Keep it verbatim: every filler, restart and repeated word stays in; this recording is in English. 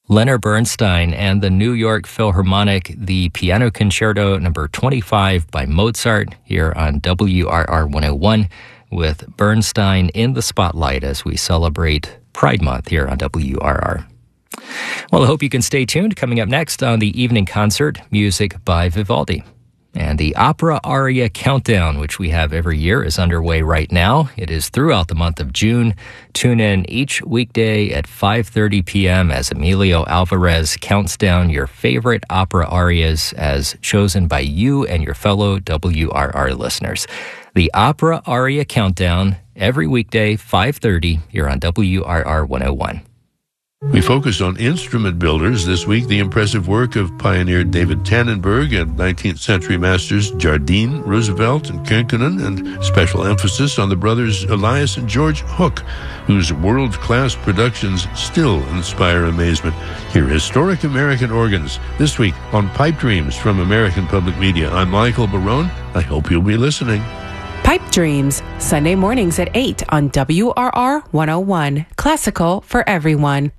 Leonard Bernstein and the New York Philharmonic, the Piano Concerto number twenty-five by Mozart here on W R R one oh one with Bernstein in the spotlight as we celebrate Pride Month here on W R R. Well, I hope you can stay tuned. Coming up next on the evening concert, music by Vivaldi. And the Opera Aria Countdown, which we have every year, is underway right now. It is throughout the month of June. Tune in each weekday at five thirty p.m. as Emilio Alvarez counts down your favorite opera arias as chosen by you and your fellow W R R listeners. The Opera Aria Countdown, every weekday, five thirty, here on W R R one oh one. We focus on instrument builders this week, the impressive work of pioneer David Tannenberg and nineteenth century masters Jardine, Roosevelt, and Könkkinen, and special emphasis on the brothers Elias and George Hook, whose world-class productions still inspire amazement. Hear historic American organs this week on Pipe Dreams from American Public Media. I'm Michael Barone. I hope you'll be listening. Pipe Dreams, Sunday mornings at eight on W R R one oh one. Classical for everyone.